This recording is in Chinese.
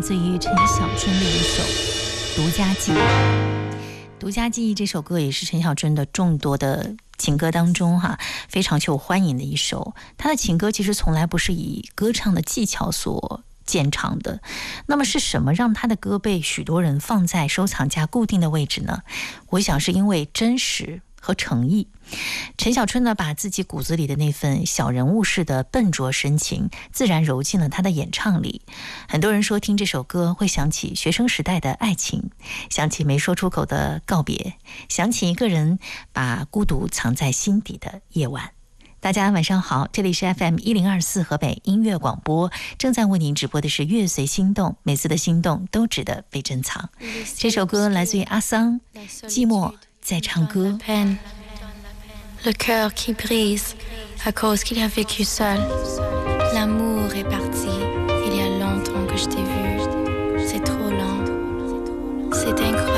自于陈小春的一首《独家记忆》。《独家记忆》这首歌也是陈小春的众多的情歌当中非常受欢迎的一首。他的情歌其实从来不是以歌唱的技巧所见长的，那么是什么让他的歌被许多人放在收藏夹固定的位置呢？我想是因为真实和诚意。陈小春呢，把自己骨子里的那份小人物式的笨拙深情自然揉进了他的演唱里。很多人说听这首歌会想起学生时代的爱情，想起没说出口的告别，想起一个人把孤独藏在心底的夜晚。大家晚上好，这里是 FM1024 河北音乐广播，正在为您直播的是乐随心动，每次的心动都值得被珍藏。这首歌来自于阿桑，寂寞在唱歌。 Le cœur qui brise à cause qu'il a vécu seul. L'amour est parti, il y a longtemps que je t'ai vu. C'est trop lent, c'est incroyable.